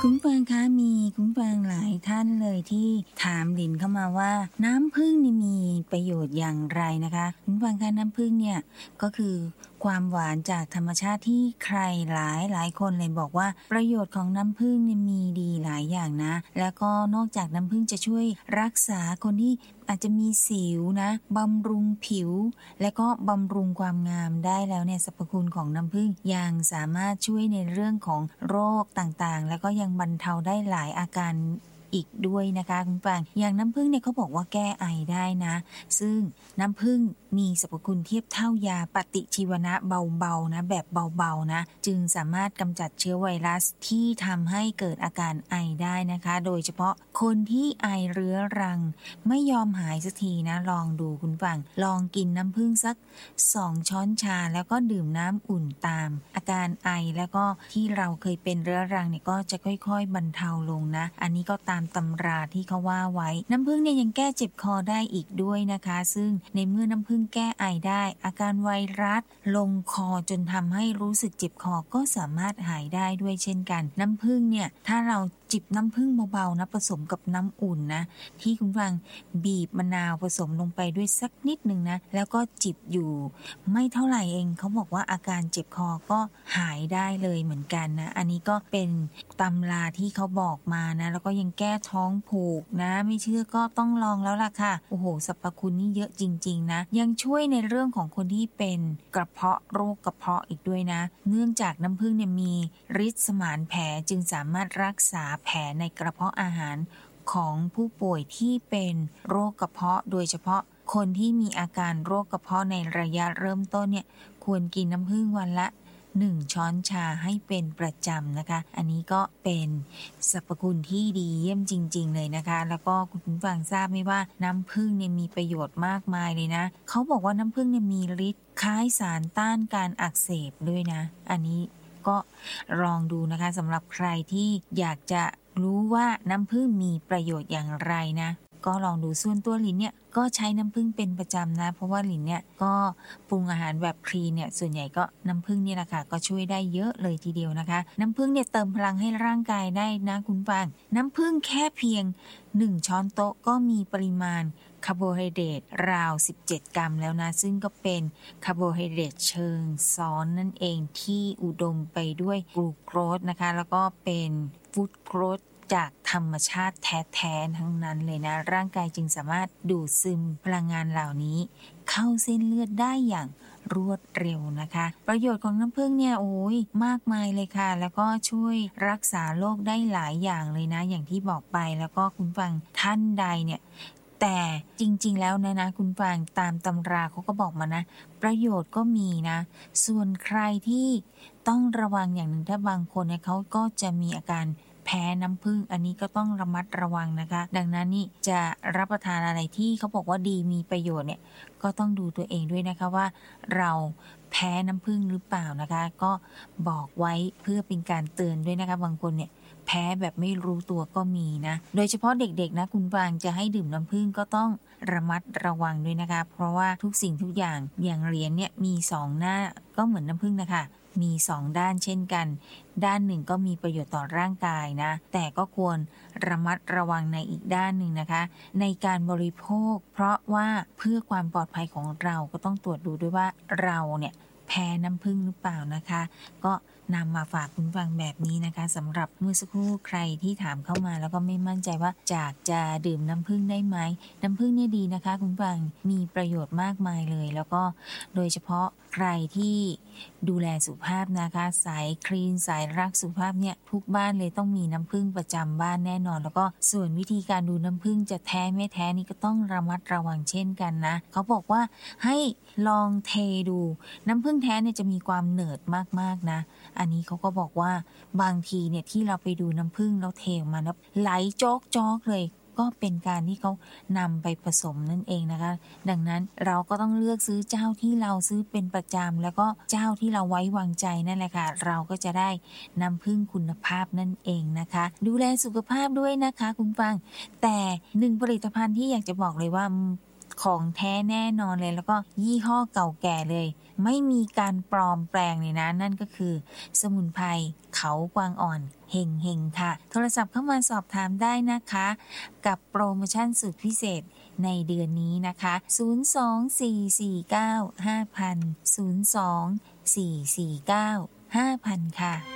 คุณฟังคะมีคุณฟังหลายท่านเลยที่ถามหลินเข้ามาว่าน้ำผึ้งนี่มีประโยชน์อย่างไรนะคะคุณฟังคะน้ำผึ้งเนี่ยก็คือความหวานจากธรรมชาติที่ใครหลายคนเลยบอกว่าประโยชน์ของน้ำผึ้งเนี่ยมีดีหลายอย่างนะแล้วก็นอกจากน้ำผึ้งจะช่วยรักษาคนที่อาจจะมีสิวนะบำรุงผิวและก็บำรุงความงามได้แล้วเนี่ยสรรพคุณของน้ำผึ้งยังสามารถช่วยในเรื่องของโรคต่างๆแล้วก็ยังบรรเทาได้หลายอาการอีกด้วยนะคะคุณฟังอย่างน้ำผึ้งเนี่ยเขาบอกว่าแก้ไอได้นะซึ่งน้ำผึ้งมีสรรพคุณเทียบเท่ายาปฏิชีวนะเบาๆนะแบบเบาๆนะจึงสามารถกำจัดเชื้อไวรัสที่ทำให้เกิดอาการไอได้นะคะโดยเฉพาะคนที่ไอเรื้อรังไม่ยอมหายสักทีนะลองดูคุณฟังลองกินน้ำผึ้งสัก2 ช้อนชาแล้วก็ดื่มน้ำอุ่นตามอาการไอแล้วก็ที่เราเคยเป็นเรื้อรังเนี่ยก็จะค่อยๆบรรเทาลงนะอันนี้ก็ตามตำราที่เขาว่าไว้น้ำผึ้งเนี่ยยังแก้เจ็บคอได้อีกด้วยนะคะซึ่งในเมื่อน้ำผึ้งแก้ไอได้อาการไวรัสลงคอจนทำให้รู้สึกเจ็บคอก็สามารถหายได้ด้วยเช่นกันน้ำผึ้งเนี่ยถ้าเราจิบน้ำผึ้งเบาๆนะผสมกับน้ำอุ่นนะที่คุณฟังบีบมะนาวผสมลงไปด้วยสักนิดนึงนะแล้วก็จิบอยู่ไม่เท่าไหร่เองเขาบอกว่าอาการเจ็บคอก็หายได้เลยเหมือนกันนะอันนี้ก็เป็นตำราที่เขาบอกมานะแล้วก็ยังแก้ท้องผูกนะไม่เชื่อก็ต้องลองแล้วล่ะค่ะโอ้โหสรรพคุณนี่เยอะจริงๆนะยังช่วยในเรื่องของคนที่เป็นกระเพาะโรคกระเพาะอีกด้วยนะเนื่องจากน้ำผึ้งเนี่ยมีฤทธิ์สมานแผลจึงสามารถรักษาแผลในกระเพาะอาหารของผู้ป่วยที่เป็นโรคกระเพาะโดยเฉพาะคนที่มีอาการโรคกระเพาะในระยะเริ่มต้นเนี่ยควรกินน้ำผึ้งวันละ1 ช้อนชาให้เป็นประจำนะคะอันนี้ก็เป็นสรรพคุณที่ดีเยี่ยมจริงๆเลยนะคะแล้วก็คุณผู้ฟังทราบไหมว่าน้ำผึ้งเนี่ยมีประโยชน์มากมายเลยนะเขาบอกว่าน้ำผึ้งเนี่ยมีฤทธิ์คล้ายสารต้านการอักเสบด้วยนะอันนี้ก็ลองดูนะคะสำหรับใครที่อยากจะรู้ว่าน้ำผึ้งมีประโยชน์อย่างไรนะก็ลองดูส่วนตัวหลินเนี่ยก็ใช้น้ำผึ้งเป็นประจำนะเพราะว่าหลินเนี่ยก็ปรุงอาหารแบบคลีนเนี่ยส่วนใหญ่ก็น้ำผึ้งนี่แหละค่ะก็ช่วยได้เยอะเลยทีเดียวนะคะน้ำผึ้งเนี่ยเติมพลังให้ร่างกายได้นะคุณฟังน้ำผึ้งแค่เพียง1 ช้อนโต๊ะก็มีปริมาณคาร์โบไฮเดรตราว17 กรัมแล้วนะซึ่งก็เป็นคาร์โบไฮเดรตเชิงซ้อนนั่นเองที่อุดมไปด้วยกลูโคสนะคะแล้วก็เป็นฟรุตโคสจากธรรมชาติแท้ๆทั้งนั้นเลยนะร่างกายจึงสามารถดูดซึมพลังงานเหล่านี้เข้าเส้นเลือดได้อย่างรวดเร็วนะคะประโยชน์ของน้ำผึ้งเนี่ยโอ้ยมากมายเลยค่ะแล้วก็ช่วยรักษาโรคได้หลายอย่างเลยนะอย่างที่บอกไปแล้วก็คุณฟังท่านใดเนี่ยแต่จริงๆแล้วนะคุณฟังตามตำราเขาก็บอกมานะประโยชน์ก็มีนะส่วนใครที่ต้องระวังอย่างหนึ่งถ้าบางคนเนี่ยเขาก็จะมีอาการแพ้น้ำผึ้งอันนี้ก็ต้องระมัดระวังนะคะดังนั้นนี่จะรับประทานอะไรที่เขาบอกว่าดีมีประโยชน์เนี่ยก็ต้องดูตัวเองด้วยนะคะว่าเราแพ้น้ำผึ้งหรือเปล่านะคะก็บอกไว้เพื่อเป็นการเตือนด้วยนะคะบางคนเนี่ยแพ้แบบไม่รู้ตัวก็มีนะโดยเฉพาะเด็กๆนะคุณฟางจะให้ดื่มน้ำผึ้งก็ต้องระมัดระวังด้วยนะคะเพราะว่าทุกสิ่งทุกอย่างเหรียญเนี่ยมี2 หน้าก็เหมือนน้ำผึ้งนะคะมี2 ด้านเช่นกันด้านหนึ่งก็มีประโยชน์ต่อร่างกายนะแต่ก็ควรระมัดระวังในอีกด้านหนึ่งนะคะในการบริโภคเพราะว่าเพื่อความปลอดภัยของเราก็ต้องตรวจดูด้วยว่าเราเนี่ยแพ้น้ำผึ้งหรือเปล่านะคะก็นำมาฝากคุณฟังแบบนี้นะคะสำหรับเมื่อสักครู่ใครที่ถามเข้ามาแล้วก็ไม่มั่นใจว่าจะดื่มน้ำผึ้งได้ไหมน้ำผึ้งเนี่ยดีนะคะคุณฟังมีประโยชน์มากมายเลยแล้วก็โดยเฉพาะใครที่ดูแลสุขภาพนะคะสายคลีนสายรักสุขภาพเนี่ยทุกบ้านเลยต้องมีน้ำผึ้งประจำบ้านแน่นอนแล้วก็ส่วนวิธีการดูน้ำผึ้งจะแท้ไม่แท้นี่ก็ต้องระมัดระวังเช่นกันนะเขาบอกว่าให้ลองเทดูน้ำผึ้งแท้เนี่ยจะมีความเหนิดมากๆนะอันนี้เขาก็บอกว่าบางทีเนี่ยที่เราไปดูน้ำผึ้งแล้วเทออกมาแล้วไหลโจ๊กเลยก็เป็นการที่เขานำไปผสมนั่นเองนะคะดังนั้นเราก็ต้องเลือกซื้อเจ้าที่เราซื้อเป็นประจำแล้วก็เจ้าที่เราไว้วางใจนั่นแหละค่ะเราก็จะได้น้ำผึ้งคุณภาพนั่นเองนะคะดูแลสุขภาพด้วยนะคะคุณฟังแต่1 ผลิตภัณฑ์ที่อยากจะบอกเลยว่าของแท้แน่นอนเลยแล้วก็ยี่ห้อเก่าแก่เลยไม่มีการปลอมแปลงเลยนะนั่นก็คือสมุนไพรเขากวางอ่อนเฮงๆค่ะโทรศัพท์เข้ามาสอบถามได้นะคะกับโปรโมชั่นสุดพิเศษในเดือนนี้นะคะ024495000 024495000ค่ะ